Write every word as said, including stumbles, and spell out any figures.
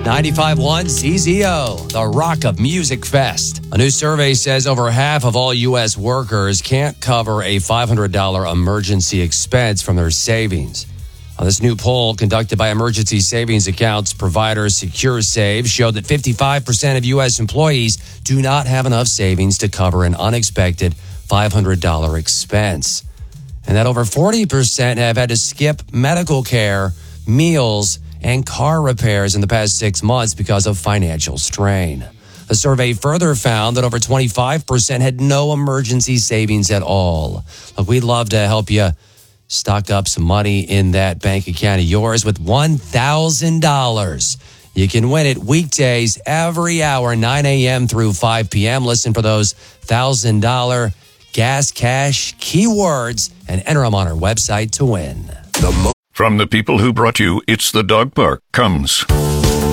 ninety-five point one C Z O, the Rock of Music Fest. A new survey says over half of all U S workers can't cover a five hundred dollars emergency expense from their savings. Now, this new poll conducted by emergency savings accounts provider SecureSave showed that fifty-five percent of U S employees do not have enough savings to cover an unexpected five hundred dollars expense. And that over forty percent have had to skip medical care, meals, and car repairs in the past six months because of financial strain. The survey further found that over twenty-five percent had no emergency savings at all. Look, we'd love to help you stock up some money in that bank account of yours with one thousand dollars. You can win it weekdays every hour, nine a.m. through five p.m. Listen for those one thousand dollars gas cash keywords and enter them on our website to win. From the people who brought you It's the Dog Park comes